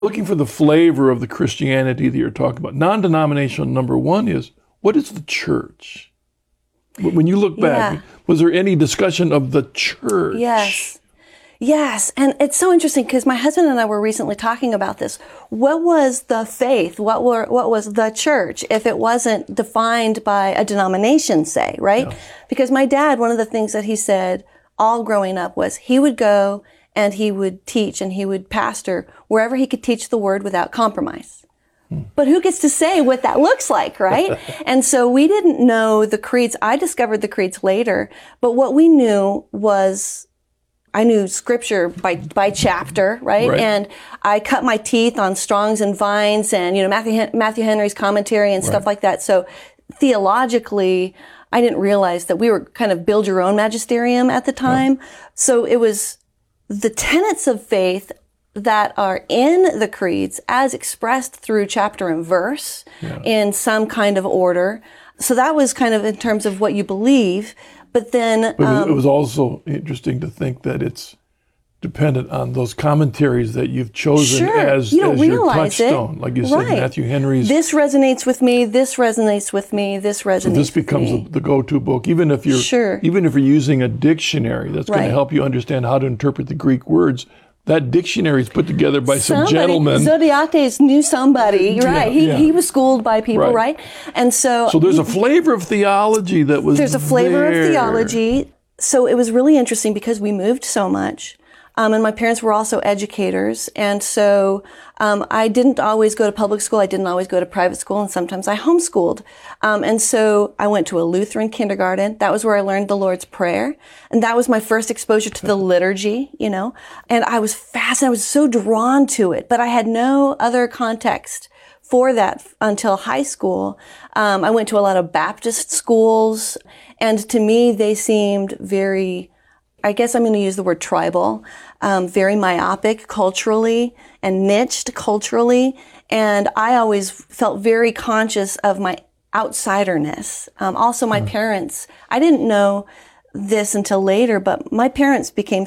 Looking for the flavor of the Christianity that you're talking about. Non-denominational, number one, is what is the church? When you look back, was there any discussion of the church? Yes. And it's so interesting because my husband and I were recently talking about this. What was the faith? What was the church if it wasn't defined by a denomination, say, right? Yeah. Because my dad, one of the things that he said all growing up was he would go and he would teach and he would pastor wherever he could teach the word without compromise. But who gets to say what that looks like, right? And so we didn't know the creeds. I discovered the creeds later, but what we knew was I knew scripture by chapter, right? And I cut my teeth on Strong's and Vines and, Matthew Henry's commentary and stuff like that. So theologically, I didn't realize that we were kind of build your own magisterium at the time. So it was the tenets of faith that are in the creeds as expressed through chapter and verse in some kind of order. So that was kind of in terms of what you believe. But then it was also interesting to think that it's dependent on those commentaries that you've chosen as your touchstone. Like you said, Matthew Henry's. This resonates with me, this resonates with me, this resonates with me. So this becomes the go-to book, even if you're using a dictionary that's going to help you understand how to interpret the Greek words. That dictionary is put together by some gentleman. Zodiates knew somebody, right? He was schooled by people, right? And so there's a flavor of theology that was There's a flavor of theology. So it was really interesting because we moved so much. And my parents were also educators. And so I didn't always go to public school. I didn't always go to private school. And sometimes I homeschooled. And so I went to a Lutheran kindergarten. That was where I learned the Lord's Prayer. And that was my first exposure to the liturgy, And I was fascinated. I was so drawn to it. But I had no other context for that until high school. I went to a lot of Baptist schools. And to me, they seemed very, I guess I'm going to use the word tribal, very myopic culturally and niched culturally. And I always felt very conscious of my outsiderness. Also, my parents, I didn't know this until later, but my parents became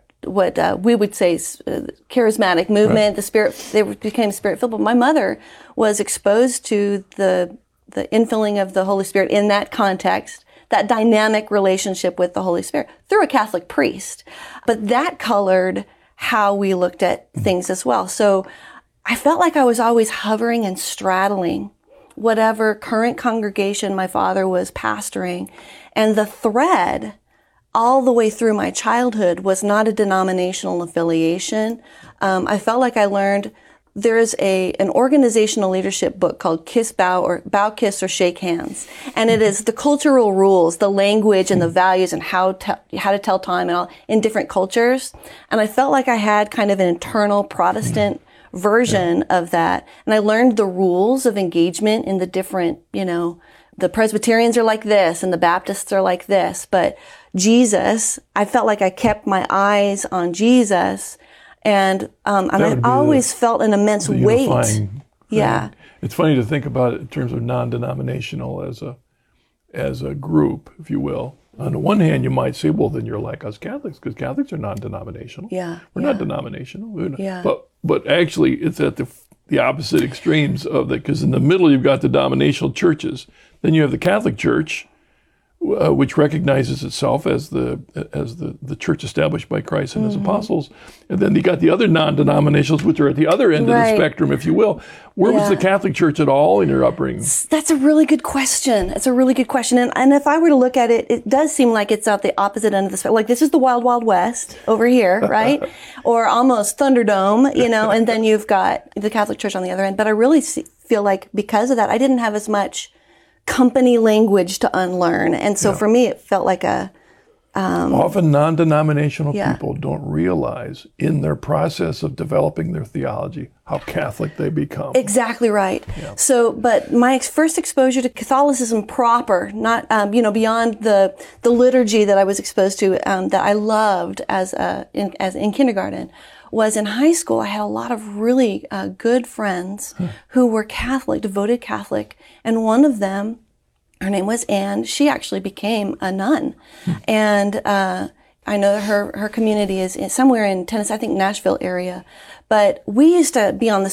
what we would say charismatic movement, they became spirit-filled. But my mother was exposed to the infilling of the Holy Spirit in that context, that dynamic relationship with the Holy Spirit through a Catholic priest. But that colored how we looked at things as well. So I felt like I was always hovering and straddling whatever current congregation my father was pastoring. And the thread all the way through my childhood was not a denominational affiliation. I felt like I learned there's an organizational leadership book called Kiss, Bow, or Bow, Kiss, or Shake Hands. And it is the cultural rules, the language and the values and how to tell time and all in different cultures. And I felt like I had kind of an internal Protestant version of that. And I learned the rules of engagement in the different, the Presbyterians are like this and the Baptists are like this. But Jesus, I felt like I kept my eyes on Jesus. And I always felt an immense weight. Yeah. It's funny to think about it in terms of non-denominational as a group, if you will. On the one hand, you might say, well, then you're like us Catholics, because Catholics are non-denominational. Yeah. We're not denominational. But actually, it's at the opposite extremes of that, because in the middle, you've got the denominational churches. Then you have the Catholic Church, which recognizes itself as the church established by Christ and his apostles. And then you got the other non-denominationals, which are at the other end of the spectrum, if you will. Where was the Catholic Church at all in your upbringing? That's a really good question. It's a really good question. And if I were to look at it, it does seem like it's at the opposite end of the spectrum. Like this is the Wild Wild West over here, right? Or almost Thunderdome, and then you've got the Catholic Church on the other end. But I really feel like because of that, I didn't have as much company language to unlearn. And so for me, it felt like often non-denominational people don't realize in their process of developing their theology how Catholic they become. Exactly right. Yeah. So, but my first exposure to Catholicism proper, not, beyond the liturgy that I was exposed to, that I loved as in kindergarten, was in high school. I had a lot of really good friends who were Catholic, devoted Catholic, and one of them, her name was Anne. She actually became a nun, and I know her community is somewhere in Tennessee, I think Nashville area. But we used to be on the